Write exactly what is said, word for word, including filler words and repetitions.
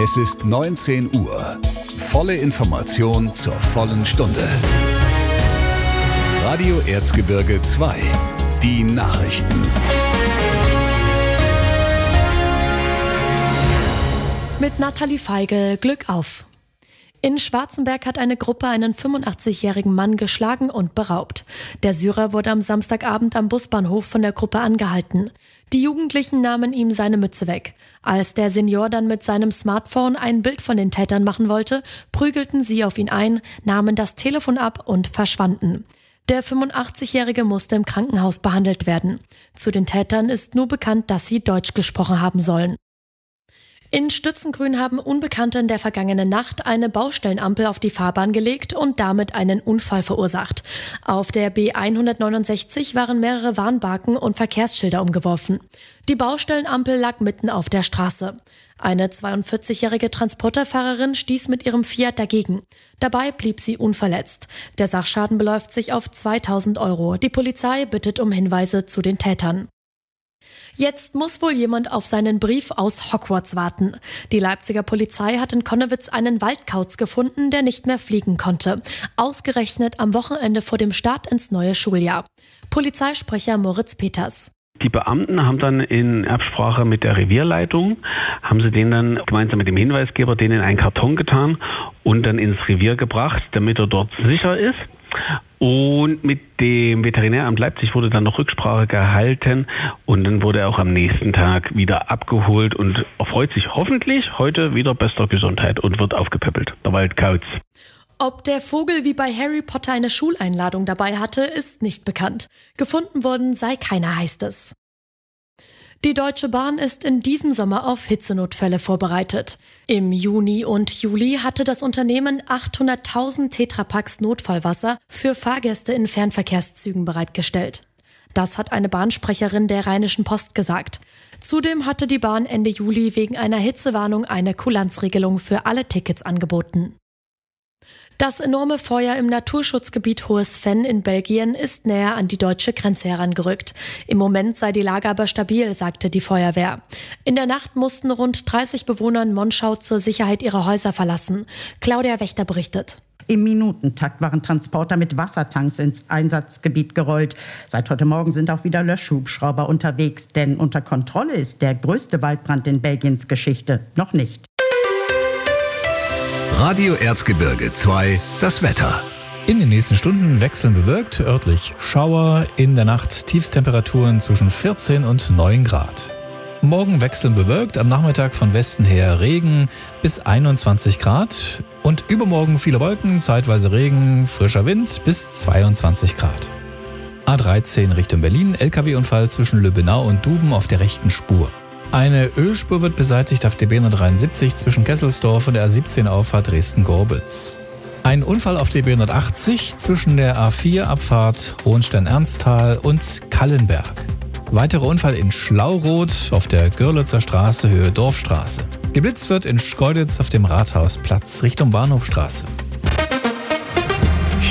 Es ist neunzehn Uhr. Volle Information zur vollen Stunde. Radio Erzgebirge zwei. Die Nachrichten. Mit Nathalie Feigl, Glück auf! In Schwarzenberg hat eine Gruppe einen fünfundachtzigjährigen Mann geschlagen und beraubt. Der Syrer wurde am Samstagabend am Busbahnhof von der Gruppe angehalten. Die Jugendlichen nahmen ihm seine Mütze weg. Als der Senior dann mit seinem Smartphone ein Bild von den Tätern machen wollte, prügelten sie auf ihn ein, nahmen das Telefon ab und verschwanden. Der fünfundachtzigjährige musste im Krankenhaus behandelt werden. Zu den Tätern ist nur bekannt, dass sie Deutsch gesprochen haben sollen. In Stützengrün haben Unbekannte in der vergangenen Nacht eine Baustellenampel auf die Fahrbahn gelegt und damit einen Unfall verursacht. Auf der B hundertneunundsechzig waren mehrere Warnbalken und Verkehrsschilder umgeworfen. Die Baustellenampel lag mitten auf der Straße. Eine zweiundvierzigjährige Transporterfahrerin stieß mit ihrem Fiat dagegen. Dabei blieb sie unverletzt. Der Sachschaden beläuft sich auf zweitausend Euro. Die Polizei bittet um Hinweise zu den Tätern. Jetzt muss wohl jemand auf seinen Brief aus Hogwarts warten. Die Leipziger Polizei hat in Connewitz einen Waldkauz gefunden, der nicht mehr fliegen konnte. Ausgerechnet am Wochenende vor dem Start ins neue Schuljahr. Polizeisprecher Moritz Peters. Die Beamten haben dann in Absprache mit der Revierleitung, haben sie den dann gemeinsam mit dem Hinweisgeber den in einen Karton getan und dann ins Revier gebracht, damit er dort sicher ist. Und mit dem Veterinäramt Leipzig wurde dann noch Rücksprache gehalten und dann wurde er auch am nächsten Tag wieder abgeholt und erfreut sich hoffentlich heute wieder bester Gesundheit und wird aufgepäppelt. Der Waldkauz. Ob der Vogel wie bei Harry Potter eine Schuleinladung dabei hatte, ist nicht bekannt. Gefunden worden sei keiner, heißt es. Die Deutsche Bahn ist in diesem Sommer auf Hitzenotfälle vorbereitet. Im Juni und Juli hatte das Unternehmen achthunderttausend Tetrapacks Notfallwasser für Fahrgäste in Fernverkehrszügen bereitgestellt. Das hat eine Bahnsprecherin der Rheinischen Post gesagt. Zudem hatte die Bahn Ende Juli wegen einer Hitzewarnung eine Kulanzregelung für alle Tickets angeboten. Das enorme Feuer im Naturschutzgebiet Hohes Venn in Belgien ist näher an die deutsche Grenze herangerückt. Im Moment sei die Lage aber stabil, sagte die Feuerwehr. In der Nacht mussten rund dreißig Bewohner in Monschau zur Sicherheit ihre Häuser verlassen. Claudia Wächter berichtet. Im Minutentakt waren Transporter mit Wassertanks ins Einsatzgebiet gerollt. Seit heute Morgen sind auch wieder Löschhubschrauber unterwegs, denn unter Kontrolle ist der größte Waldbrand in Belgiens Geschichte noch nicht. Radio Erzgebirge zwei, das Wetter. In den nächsten Stunden wechseln bewölkt, örtlich Schauer, in der Nacht Tiefstemperaturen zwischen vierzehn und neun Grad. Morgen wechseln bewölkt, am Nachmittag von Westen her Regen bis einundzwanzig Grad und übermorgen viele Wolken, zeitweise Regen, frischer Wind bis zweiundzwanzig Grad. A dreizehn Richtung Berlin, L K W-Unfall zwischen Lübbenau und Duben auf der rechten Spur. Eine Ölspur wird beseitigt auf der B hundertdreiundsiebzig zwischen Kesselsdorf und der A siebzehn Auffahrt Dresden-Gorbitz. Ein Unfall auf der B hundertachtzig zwischen der A vier Abfahrt Hohenstein-Ernsthal und Kallenberg. Weiterer Unfall in Schlauroth auf der Görlitzer Straße Höhe Dorfstraße. Geblitzt wird in Schkeuditz auf dem Rathausplatz Richtung Bahnhofstraße.